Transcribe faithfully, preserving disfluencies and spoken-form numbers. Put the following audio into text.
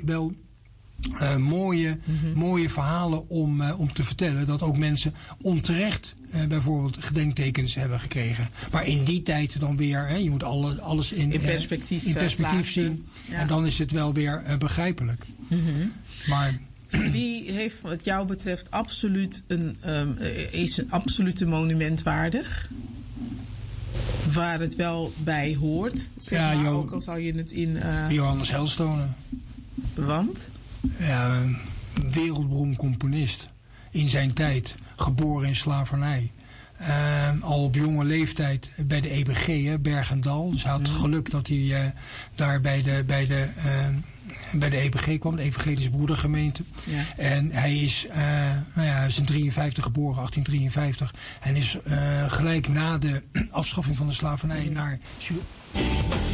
wel uh, mooie, mm-hmm. mooie verhalen om, uh, om te vertellen. Dat ook mensen onterecht uh, bijvoorbeeld gedenktekens hebben gekregen. Maar in die tijd dan weer, hè, je moet alle, alles in, in perspectief, uh, in perspectief zien. Ja. En dan is het wel weer uh, begrijpelijk. Mm-hmm. Maar... Wie heeft wat jou betreft absoluut een, um, is een absolute monument waardig? Waar het wel bij hoort. Zeg ja, maar, jo- ook al zou je het in... Uh... Johannes Hailstorne. Want? Ja, wereldberoemd componist. In zijn tijd. Geboren in slavernij. Uh, al op jonge leeftijd bij de E B G, hè, Berg en Dal. Dus hij had het geluk dat hij uh, daar bij de, bij, de, uh, bij de E B G kwam, de Evangelische Broedergemeente. Ja. En hij is, uh, nou ja, hij is in drieënvijftig geboren, achttien drieënvijftig. En is uh, gelijk na de afschaffing van de slavernij naar...